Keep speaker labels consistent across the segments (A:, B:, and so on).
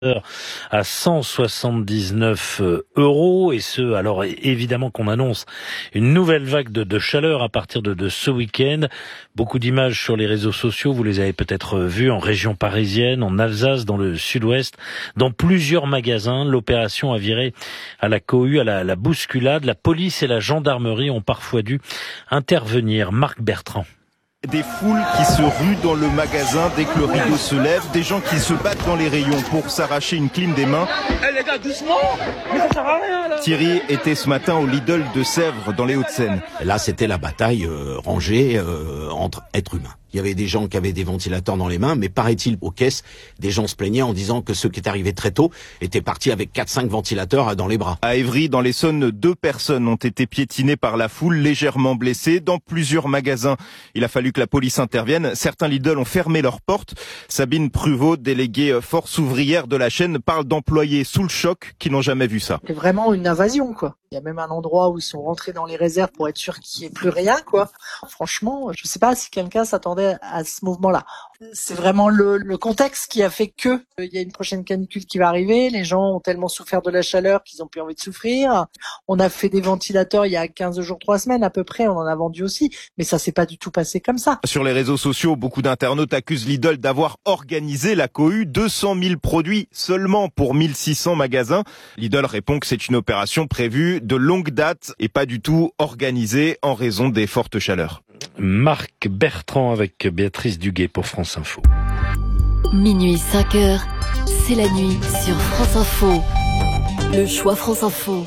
A: à 179 €, et ce, alors évidemment qu'on annonce une nouvelle vague de chaleur à partir de ce week-end. Beaucoup d'images sur les réseaux sociaux, vous les avez peut-être vues en région parisienne, en Alsace, dans le sud-ouest, dans plusieurs magasins. L'opération a viré à la cohue, à la bousculade. La police et la gendarmerie ont parfois dû intervenir. Marc Bertrand.
B: Des foules qui se ruent dans le magasin dès que le rideau se lève, des gens qui se battent dans les rayons pour s'arracher une clim des mains.
C: Les gars, doucement, mais ça sert à rien là.
B: Thierry était ce matin au Lidl de Sèvres dans les Hauts-de-Seine.
D: Là, c'était la bataille rangée entre êtres humains. Il y avait des gens qui avaient des ventilateurs dans les mains, mais paraît-il, aux caisses, des gens se plaignaient en disant que ceux qui étaient arrivés très tôt étaient partis avec 4-5 ventilateurs dans les bras.
B: À Évry, dans l'Essonne, 2 personnes ont été piétinées par la foule, légèrement blessées, dans plusieurs magasins. Il a fallu que la police intervienne. Certains Lidl ont fermé leurs portes. Sabine Pruvot, déléguée force ouvrière de la chaîne, parle d'employés sous le choc qui n'ont jamais vu ça.
E: C'est vraiment une invasion, quoi. Il y a même un endroit où ils sont rentrés dans les réserves pour être sûr qu'il n'y ait plus rien, quoi. Franchement, je ne sais pas si quelqu'un s'attendait à ce mouvement-là. C'est vraiment le contexte qui a fait que il y a une prochaine canicule qui va arriver. Les gens ont tellement souffert de la chaleur qu'ils n'ont plus envie de souffrir. On a fait des ventilateurs il y a 15 jours, 3 semaines à peu près. On en a vendu aussi. Mais ça s'est pas du tout passé comme ça.
B: Sur les réseaux sociaux, beaucoup d'internautes accusent Lidl d'avoir organisé la cohue. 200 000 produits seulement pour 1600 magasins. Lidl répond que c'est une opération prévue de longue date et pas du tout organisée en raison des fortes chaleurs.
A: Marc Bertrand avec Béatrice Duguay pour France Info.
F: Minuit 5h, c'est la nuit sur France Info. Le choix France Info.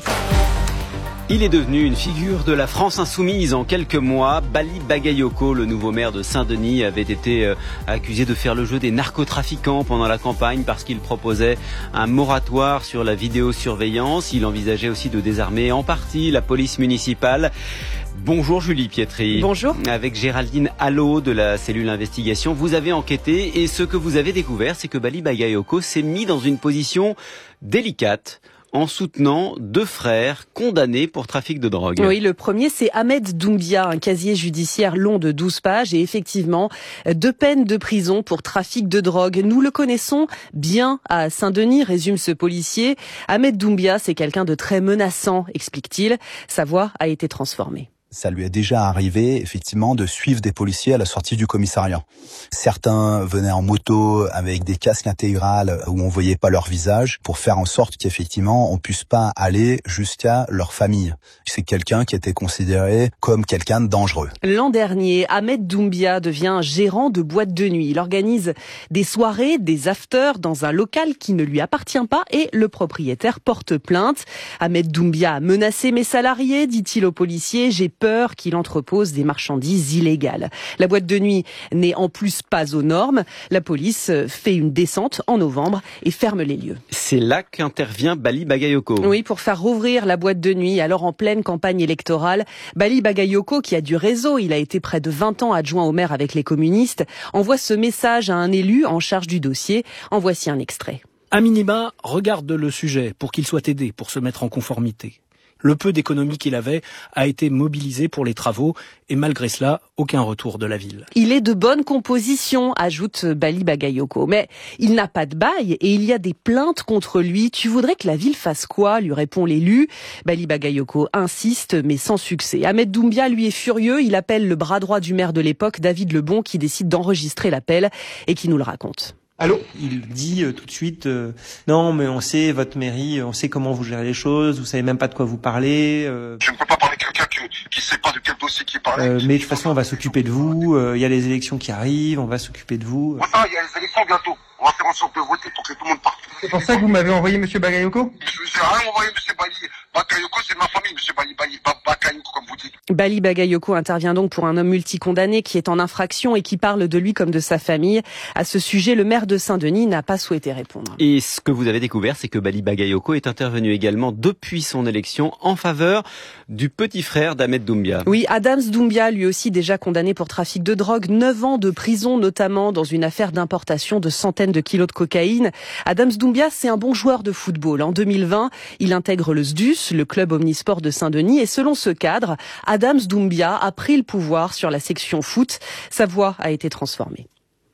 G: Il est devenu une figure de la France insoumise en quelques mois. Bali Bagayoko, le nouveau maire de Saint-Denis, avait été accusé de faire le jeu des narcotrafiquants pendant la campagne parce qu'il proposait un moratoire sur la vidéosurveillance. Il envisageait aussi de désarmer en partie la police municipale. Bonjour Julie Pietri.
H: Bonjour.
G: Avec Géraldine Allot de la cellule investigation, vous avez enquêté et ce que vous avez découvert, c'est que Bali Bagayoko s'est mis dans une position délicate en soutenant 2 frères condamnés pour trafic de drogue.
H: Oui, le premier, c'est Ahmed Doumbia, un casier judiciaire long de 12 pages et effectivement 2 peines de prison pour trafic de drogue. Nous le connaissons bien à Saint-Denis, résume ce policier. Ahmed Doumbia, c'est quelqu'un de très menaçant, explique-t-il. Sa voix a été transformée.
I: Ça lui est déjà arrivé, effectivement, de suivre des policiers à la sortie du commissariat. Certains venaient en moto avec des casques intégrales où on voyait pas leur visage pour faire en sorte qu'effectivement, on puisse pas aller jusqu'à leur famille. C'est quelqu'un qui était considéré comme quelqu'un de dangereux.
H: L'an dernier, Ahmed Doumbia devient gérant de boîte de nuit. Il organise des soirées, des afters dans un local qui ne lui appartient pas et le propriétaire porte plainte. Ahmed Doumbia a menacé mes salariés, dit-il aux policiers. J'ai peur qu'il entrepose des marchandises illégales. La boîte de nuit n'est en plus pas aux normes. La police fait une descente en novembre et ferme les lieux.
G: C'est là qu'intervient Bali Bagayoko.
H: Oui, pour faire rouvrir la boîte de nuit, alors en pleine campagne électorale. Bali Bagayoko, qui a du réseau, il a été près de 20 ans adjoint au maire avec les communistes, envoie ce message à un élu en charge du dossier. En voici un extrait.
J: À minima, regarde le sujet pour qu'il soit aidé, pour se mettre en conformité. Le peu d'économie qu'il avait a été mobilisé pour les travaux et malgré cela, aucun retour de la ville.
H: Il est de bonne composition, ajoute Bali Bagayoko. Mais il n'a pas de bail et il y a des plaintes contre lui. Tu voudrais que la ville fasse quoi ? Lui répond l'élu. Bali Bagayoko insiste, mais sans succès. Ahmed Doumbia, lui, est furieux. Il appelle le bras droit du maire de l'époque, David Lebon, qui décide d'enregistrer l'appel et qui nous le raconte.
K: Allô ? Il dit tout de suite non mais on sait votre mairie, on sait comment vous gérez les choses, vous savez même pas de quoi vous parlez.
L: Je ne peux pas parler à quelqu'un qui sait pas de quel dossier qui parle.
K: Mais de toute façon on va s'occuper de vous, il y a les élections qui arrivent, on va s'occuper de vous.
L: Voilà, il y a les élections bientôt. On va faire en sorte de voter pour que tout le monde parte.
K: C'est pour ça que vous m'avez envoyé monsieur Bagayoko ?
L: Je vous ai rien envoyé monsieur Bali Bagayoko, c'est ma famille monsieur Bali Bagayoko comme vous dites.
H: Bali Bagayoko intervient donc pour un homme multicondamné qui est en infraction et qui parle de lui comme de sa famille. À ce sujet, le maire de Saint-Denis n'a pas souhaité répondre.
G: Et ce que vous avez découvert, c'est que Bali Bagayoko est intervenu également depuis son élection en faveur du petit frère d'Ahmed Doumbia.
H: Oui, Adams Doumbia, lui aussi déjà condamné pour trafic de drogue, 9 ans de prison notamment dans une affaire d'importation de centaines de kilos de cocaïne. Adams Doumbia, c'est un bon joueur de football. En 2020, il intègre le SDUS, le club omnisport de Saint-Denis, et selon ce cadre, Adams Doumbia a pris le pouvoir sur la section foot. Sa voix a été transformée.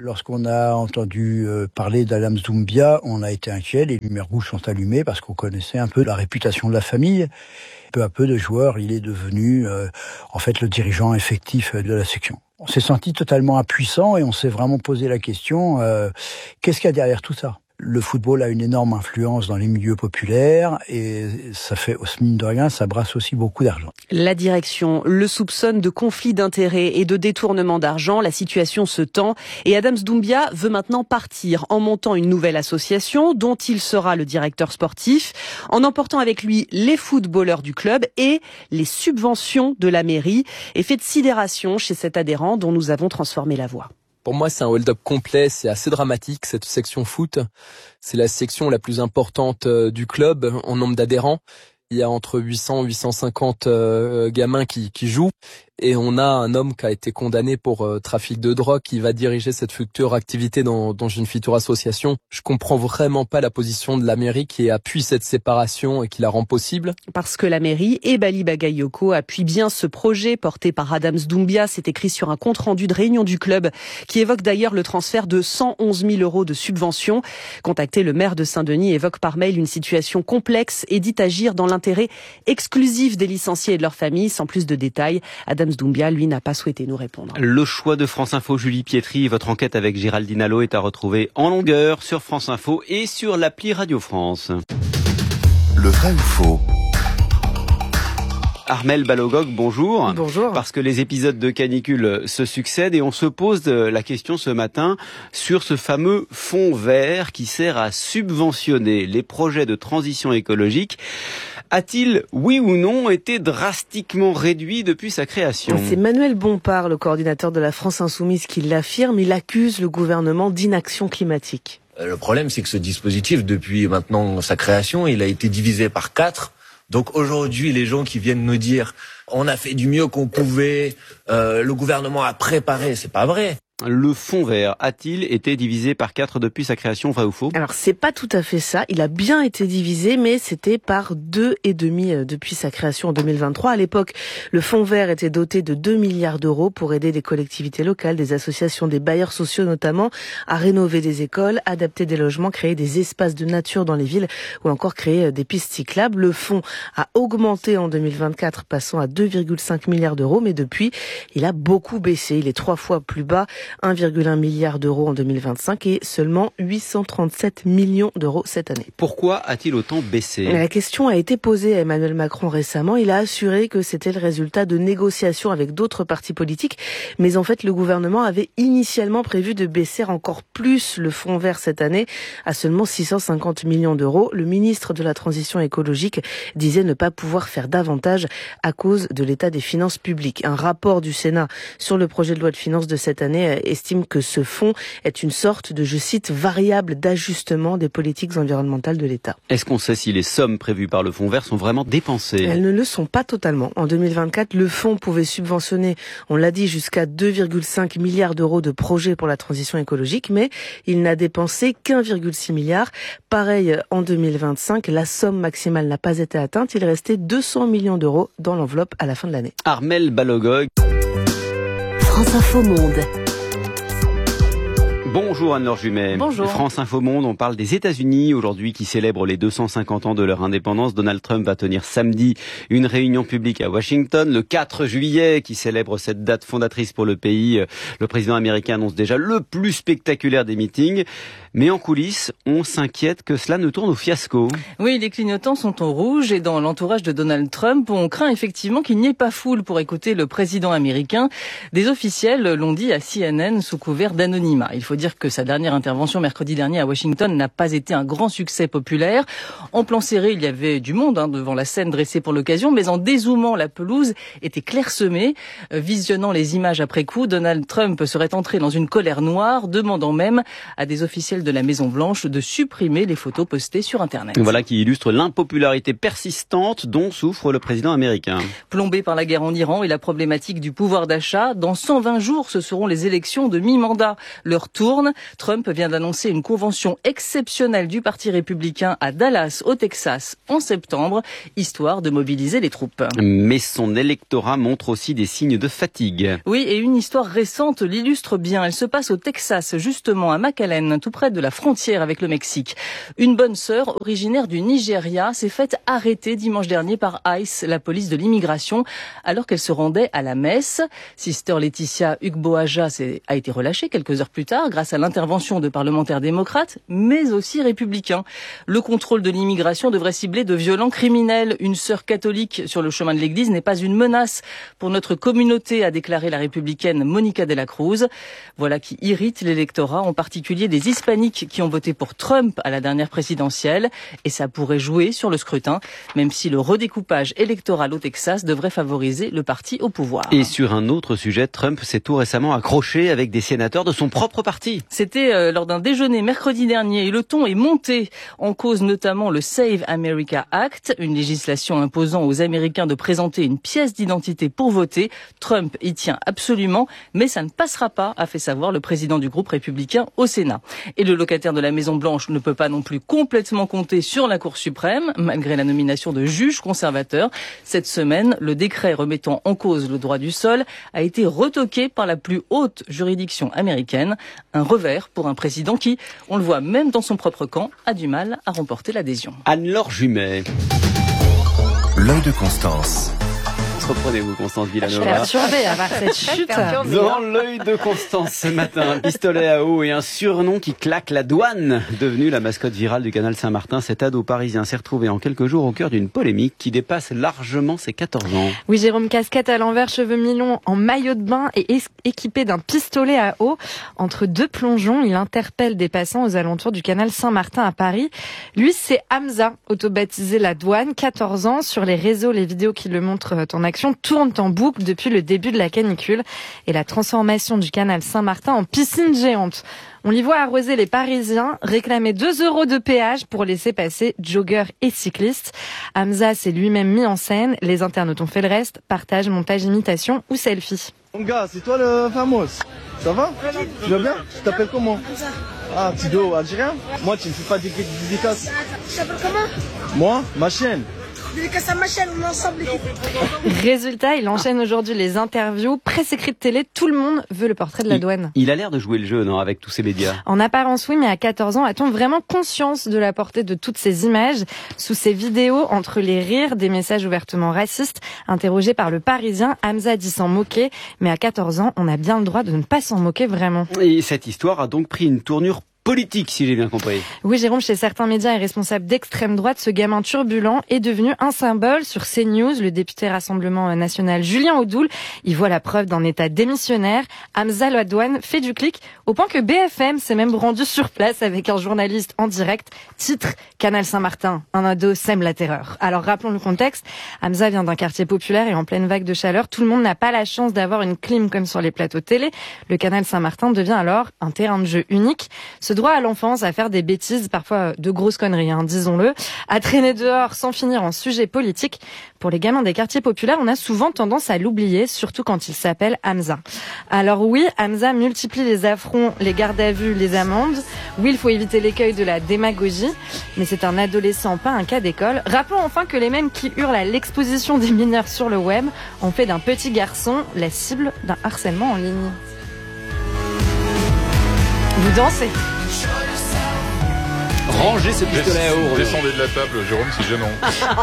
M: Lorsqu'on a entendu parler d'Adams Doumbia, on a été inquiet, les lumières rouges sont allumées parce qu'on connaissait un peu la réputation de la famille. Peu à peu de joueur, il est devenu en fait le dirigeant effectif de la section. On s'est senti totalement impuissant et on s'est vraiment posé la question, qu'est-ce qu'il y a derrière tout ça ? Le football a une énorme influence dans les milieux populaires et ça fait, mine de rien, ça brasse aussi beaucoup d'argent.
H: La direction le soupçonne de conflit d'intérêts et de détournement d'argent. La situation se tend et Adams Doumbia veut maintenant partir en montant une nouvelle association dont il sera le directeur sportif, en emportant avec lui les footballeurs du club et les subventions de la mairie. Effet de sidération chez cet adhérent dont nous avons transformé la voix.
N: Pour moi, c'est un hold-up complet, c'est assez dramatique, cette section foot. C'est la section la plus importante du club en nombre d'adhérents. Il y a entre 800 et 850 gamins qui jouent. Et on a un homme qui a été condamné pour trafic de drogue qui va diriger cette future activité dans une future association. Je comprends vraiment pas la position de la mairie qui appuie cette séparation et qui la rend possible.
H: Parce que la mairie et Bali Bagayoko appuient bien ce projet porté par Adams Doumbia. C'est écrit sur un compte-rendu de réunion du club qui évoque d'ailleurs le transfert de 111 000 € de subventions. Contacté, le maire de Saint-Denis évoque par mail une situation complexe et dit agir dans l'intérêt exclusif des licenciés et de leurs familles. Sans plus de détails, Adams Doumbia, lui, n'a pas souhaité nous répondre.
G: Le choix de France Info, Julie Pietri, votre enquête avec Géraldine Allo est à retrouver en longueur sur France Info et sur l'appli Radio France.
O: Le vrai ou faux ?
G: Armelle Balogog, bonjour.
P: Bonjour.
G: Parce que les épisodes de canicule se succèdent et on se pose la question ce matin sur ce fameux fonds vert qui sert à subventionner les projets de transition écologique. A-t-il, oui ou non, été drastiquement réduit depuis sa création ?
P: C'est Manuel Bompard, le coordinateur de la France Insoumise, qui l'affirme. Il accuse le gouvernement d'inaction climatique.
Q: Le problème, c'est que ce dispositif, depuis maintenant sa création, il a été divisé par 4. Donc aujourd'hui, les gens qui viennent nous dire « on a fait du mieux qu'on pouvait, le gouvernement a préparé », c'est pas vrai.
G: Le fonds vert a-t-il été divisé par 4 depuis sa création, vrai ou faux ?
P: Alors, c'est pas tout à fait ça. Il a bien été divisé, mais c'était par 2,5 depuis sa création en 2023. À l'époque, le fonds vert était doté de 2 milliards d'euros pour aider des collectivités locales, des associations, des bailleurs sociaux notamment, à rénover des écoles, adapter des logements, créer des espaces de nature dans les villes ou encore créer des pistes cyclables. Le fonds a augmenté en 2024, passant à 2,5 milliards d'euros, mais depuis, il a beaucoup baissé. Il est 3 fois plus bas. 1,1 milliard d'euros en 2025 et seulement 837 millions d'euros cette année.
G: Pourquoi a-t-il autant baissé ?
P: La question a été posée à Emmanuel Macron récemment. Il a assuré que c'était le résultat de négociations avec d'autres partis politiques. Mais en fait, le gouvernement avait initialement prévu de baisser encore plus le fonds vert cette année à seulement 650 millions d'euros. Le ministre de la Transition écologique disait ne pas pouvoir faire davantage à cause de l'état des finances publiques. Un rapport du Sénat sur le projet de loi de finances de cette année estime que ce fonds est une sorte de, je cite, variable d'ajustement des politiques environnementales de l'État.
G: Est-ce qu'on sait si les sommes prévues par le fonds vert sont vraiment dépensées ?
P: Elles ne le sont pas totalement. En 2024, le fonds pouvait subventionner, on l'a dit, jusqu'à 2,5 milliards d'euros de projets pour la transition écologique, mais il n'a dépensé qu'1,6 milliard. Pareil, en 2025, la somme maximale n'a pas été atteinte. Il restait 200 millions d'euros dans l'enveloppe à la fin de l'année.
G: Armelle Balogog.
F: France Info Monde.
G: Bonjour Anne-Laure Jumet.
P: Bonjour.
G: France Info Monde, on parle des États-Unis aujourd'hui qui célèbrent les 250 ans de leur indépendance. Donald Trump va tenir samedi une réunion publique à Washington. Le 4 juillet qui célèbre cette date fondatrice pour le pays. Le président américain annonce déjà le plus spectaculaire des meetings. Mais en coulisses, on s'inquiète que cela ne tourne au fiasco.
R: Oui, les clignotants sont au rouge et dans l'entourage de Donald Trump, on craint effectivement qu'il n'y ait pas foule pour écouter le président américain. Des officiels l'ont dit à CNN sous couvert d'anonymat. Il faut dire que sa dernière intervention mercredi dernier à Washington n'a pas été un grand succès populaire. En plan serré, il y avait du monde devant la scène dressée pour l'occasion, mais en dézoomant, la pelouse était clairsemée. Visionnant les images après coup, Donald Trump serait entré dans une colère noire, demandant même à des officiels de la Maison-Blanche de supprimer les photos postées sur Internet.
G: Voilà qui illustre l'impopularité persistante dont souffre le président américain.
R: Plombé par la guerre en Iran et la problématique du pouvoir d'achat, dans 120 jours, ce seront les élections de mi-mandat. Leur tour tourne. Trump vient d'annoncer une convention exceptionnelle du Parti républicain à Dallas, au Texas, en septembre, histoire de mobiliser les troupes.
G: Mais son électorat montre aussi des signes de fatigue.
R: Oui, et une histoire récente l'illustre bien. Elle se passe au Texas, justement à McAllen, tout près de la frontière avec le Mexique. Une bonne sœur, originaire du Nigeria, s'est faite arrêter dimanche dernier par ICE, la police de l'immigration, alors qu'elle se rendait à la messe. Sister Laetitia Ugboaja a été relâchée quelques heures plus tard grâce à l'intervention de parlementaires démocrates, mais aussi républicains. Le contrôle de l'immigration devrait cibler de violents criminels. Une sœur catholique sur le chemin de l'église n'est pas une menace pour notre communauté, a déclaré la républicaine Monica de la Cruz. Voilà qui irrite l'électorat, en particulier des hispaniques qui ont voté pour Trump à la dernière présidentielle. Et ça pourrait jouer sur le scrutin, même si le redécoupage électoral au Texas devrait favoriser le parti au pouvoir.
G: Et sur un autre sujet, Trump s'est tout récemment accroché avec des sénateurs de son propre parti.
R: C'était lors d'un déjeuner mercredi dernier et le ton est monté. En cause notamment le Save America Act, une législation imposant aux Américains de présenter une pièce d'identité pour voter. Trump y tient absolument, mais ça ne passera pas, a fait savoir le président du groupe républicain au Sénat. Et le locataire de la Maison-Blanche ne peut pas non plus complètement compter sur la Cour suprême, malgré la nomination de juges conservateurs. Cette semaine, le décret remettant en cause le droit du sol a été retoqué par la plus haute juridiction américaine. Un revers pour un président qui, on le voit même dans son propre camp, a du mal à remporter l'adhésion.
G: Anne-Laure Jumet.
O: L'œil de Constance.
G: Reprenez-vous, Constance Villanova.
S: Je suis perturbée à voir cette chute.
G: Dans l'œil de Constance ce matin, un pistolet à eau et un surnom qui claque la douane. Devenu la mascotte virale du canal Saint-Martin, cet ado parisien s'est retrouvé en quelques jours au cœur d'une polémique qui dépasse largement ses 14 ans.
S: Oui, Jérôme, casquette à l'envers, cheveux mi-longs, en maillot de bain et équipé d'un pistolet à eau. Entre deux plongeons, il interpelle des passants aux alentours du canal Saint-Martin à Paris. Lui, c'est Hamza, auto-baptisé la douane, 14 ans. Sur les réseaux, les vidéos qui le montrent en action tourne en boucle depuis le début de la canicule et la transformation du canal Saint-Martin en piscine géante. On l'y voit arroser les Parisiens, réclamer 2 € de péage pour laisser passer joggeurs et cyclistes. Hamza s'est lui-même mis en scène, les internautes ont fait le reste, partage, montage, imitation ou selfie.
T: Mon gars, c'est toi le famos. Ça va? Tu vas bien? Tu t'appelles comment? Ah, Tido, algérien? Moi, tu ne fais pas des dédicaces.
U: Tu t'appelles comment?
T: Moi, ma chaîne.
U: Dédicace à ma chaîne, on est ensemble.
S: Résultat, il enchaîne aujourd'hui les interviews, presse écrite télé, tout le monde veut le portrait de la douane.
G: Il a l'air de jouer le jeu, non, avec tous ces médias?
S: En apparence, oui, mais à 14 ans, a-t-on vraiment conscience de la portée de toutes ces images? Sous ces vidéos, entre les rires, des messages ouvertement racistes, interrogé par le Parisien, Hamza dit s'en moquer, mais à 14 ans, on a bien le droit de ne pas s'en moquer vraiment.
G: Et cette histoire a donc pris une tournure politique, si j'ai bien compris.
S: Oui, Jérôme, chez certains médias et responsables d'extrême droite, ce gamin turbulent est devenu un symbole. Sur CNews, le député Rassemblement National Julien Audoul y voit la preuve d'un état démissionnaire. Hamza la douane fait du clic, au point que BFM s'est même rendu sur place avec un journaliste en direct. Titre, Canal Saint-Martin, un ado sème la terreur. Alors rappelons le contexte. Hamza vient d'un quartier populaire et en pleine vague de chaleur. Tout le monde n'a pas la chance d'avoir une clim comme sur les plateaux télé. Le Canal Saint-Martin devient alors un terrain de jeu unique. Ce droit à l'enfance, à faire des bêtises, parfois de grosses conneries, disons-le, à traîner dehors sans finir en sujet politique. Pour les gamins des quartiers populaires, on a souvent tendance à l'oublier, surtout quand il s'appelle Hamza. Alors oui, Hamza multiplie les affronts, les gardes à vue, les amendes. Oui, il faut éviter l'écueil de la démagogie, mais c'est un adolescent, pas un cas d'école. Rappelons enfin que les mêmes qui hurlent à l'exposition des mineurs sur le web ont fait d'un petit garçon la cible d'un harcèlement en ligne. Vous dansez.
G: Rangez ce pistolet à eau.
V: Descendez de la table, Jérôme, c'est gênant.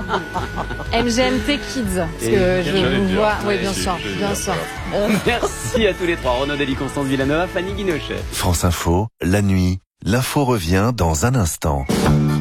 S: MGMT Kids, parce que je vous vois. Oui, bien sûr, bien sûr.
G: Merci à tous les trois. Renaud Dely, Constance Villanova, Fanny Guinochet.
O: France Info, la nuit, l'info revient dans un instant.